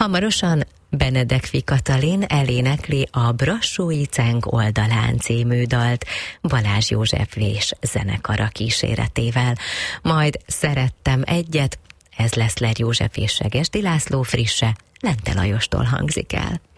Hamarosan Benedek Katalin elénekli a Brassói Ceng oldalán című dalt Balázs József Vés zenekara kíséretével. Majd Szerettem egyet, ez Leszler József és Segesdi László frisse, Lente Lajostól hangzik el.